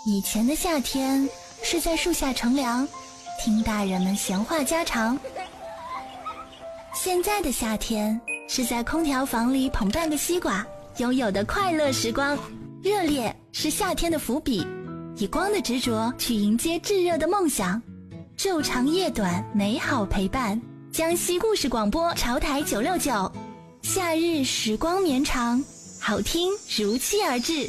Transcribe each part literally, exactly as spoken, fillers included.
以前的夏天是在树下乘凉，听大人们闲话家常。现在的夏天是在空调房里捧半个西瓜，拥有的快乐时光。热烈是夏天的伏笔，以光的执着去迎接炙热的梦想。昼长夜短，美好陪伴。江西故事广播潮台九六九，夏日时光绵长，好听如期而至。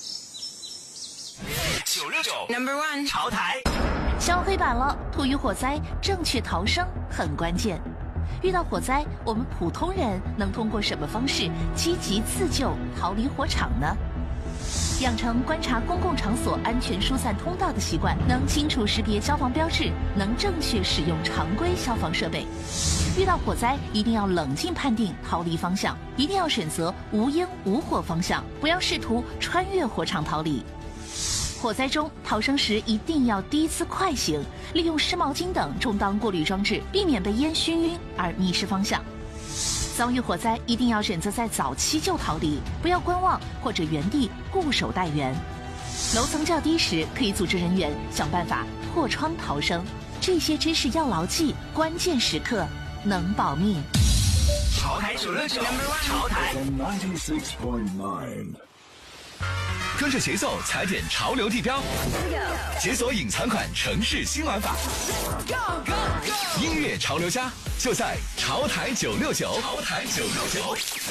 九六九 Number One 潮台。 消黑板了，突遇火灾，正确逃生很关键。遇到火灾，我们普通人能通过什么方式积极自救，逃离火场呢？养成观察公共场所安全疏散通道的习惯，能清楚识别消防标志，能正确使用常规消防设备。遇到火灾，一定要冷静判定逃离方向，一定要选择无烟无火方向，不要试图穿越火场逃离。火灾中逃生时一定要低姿快行，利用湿毛巾等充当过滤装置，避免被烟熏晕而迷失方向。遭遇火灾一定要选择在早期就逃离，不要观望或者原地固守待援。楼层较低时，可以组织人员想办法破窗逃生。这些知识要牢记，关键时刻能保命。 潮台九六九，潮台。 跟着节奏踩点潮流地标，解锁隐藏款城市新玩法。音乐潮流家就在潮台九六九，潮台九六九。